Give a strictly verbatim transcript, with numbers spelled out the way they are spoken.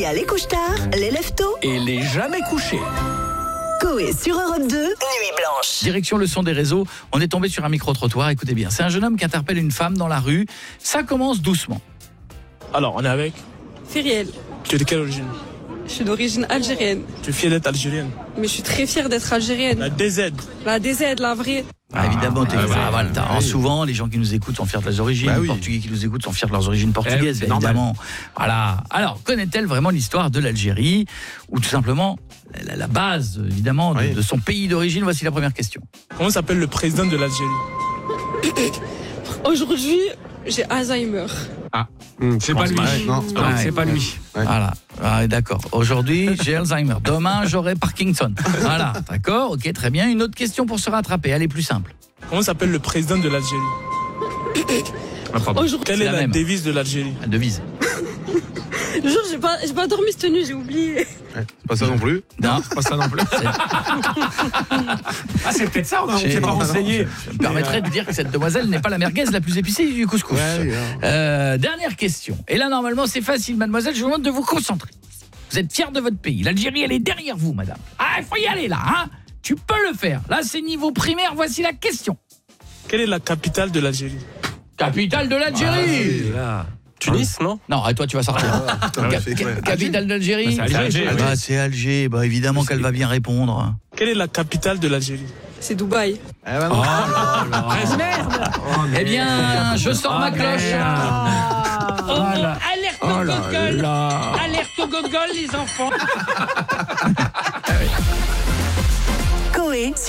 y a les couche-tard, les lève-tôt Et les jamais couchés. Coé sur Europe deux, Nuit Blanche. Direction le son des réseaux, on est tombé sur un micro-trottoir, écoutez bien. C'est un jeune homme qui interpelle une femme dans la rue. Ça commence doucement. Alors, on est avec. Fériel. Tu es de quelle origine? Je suis d'origine algérienne. Tu es fière d'être algérienne? Mais je suis très fière d'être algérienne. La D Z. La D Z, la vraie. Ah, évidemment, t'es, ah, ah, bah, voilà, t'as- bah, oui. souvent les gens qui nous écoutent sont fiers de leurs origines, Bah, les oui. Portugais qui nous écoutent sont fiers de leurs origines portugaises, c'est évidemment. Voilà. Alors, connaît-elle vraiment l'histoire de l'Algérie ou tout simplement la, la base, évidemment, de, Oui. de son pays d'origine? Voici la première question. Comment s'appelle le président de l'Algérie? Aujourd'hui, j'ai Alzheimer. Hum, c'est pas lui. Non, c'est pas Ouais. lui. C'est pas lui. Voilà. Ah, d'accord. Aujourd'hui, j'ai Alzheimer. Demain, j'aurai Parkinson. Voilà. D'accord. Ok, très bien. Une autre question pour se rattraper. Elle est plus simple. Comment s'appelle le président de l'Algérie? Ah, pardon. Aujourd'hui, Quelle C'est est la la même. devise de l'Algérie? La devise. le jour, j'ai pas, j'ai pas dormi cette nuit, j'ai oublié. Ouais, c'est pas ça non plus. Non. C'est pas ça non plus. Ah, c'est peut-être ça, on J'ai- s'est pas renseigné. Je me permettrais de dire que cette demoiselle n'est pas la merguez la plus épicée du couscous. Ouais, oui, hein. Euh, dernière question. Et là, normalement, c'est facile, mademoiselle. Je vous demande de vous concentrer. Vous êtes fiers de votre pays. L'Algérie, elle est derrière vous, madame. Ah, il faut y aller, là. Hein, tu peux le faire. Là, c'est niveau primaire. Voici la question. Quelle est la capitale de l'Algérie? Capitale de l'Algérie. Tunis, non? Non, et toi, tu vas sortir. Ah, Cap- c'est clair. capitale d'Algérie. Ah, c'est Alger, Ah, Alger. bah, c'est Alger. Bah, évidemment qu'elle va bien répondre. Quelle est la capitale de l'Algérie? C'est Dubaï. Eh ben non. Eh bien, je sors ma cloche. Oh, alerte au gogol. Alerte au gogol, les enfants. Coé